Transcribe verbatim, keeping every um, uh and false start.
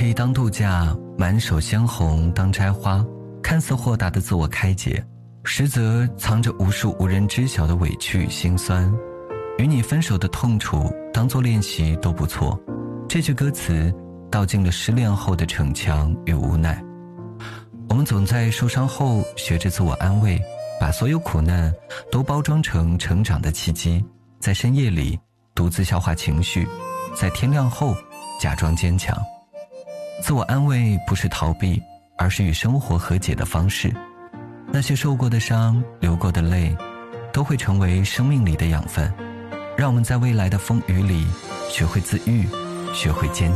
可以当度假，满手鲜红当摘花，看似豁达的自我开解，实则藏着无数无人知晓的委屈与心酸。与你分手的痛楚当作练习都不错。这句歌词道尽了失恋后的逞强与无奈。我们总在受伤后学着自我安慰，把所有苦难都包装成成长的契机，在深夜里独自消化情绪，在天亮后假装坚强。自我安慰不是逃避，而是与生活和解的方式。那些受过的伤，流过的泪，都会成为生命里的养分，让我们在未来的风雨里学会自愈，学会坚强。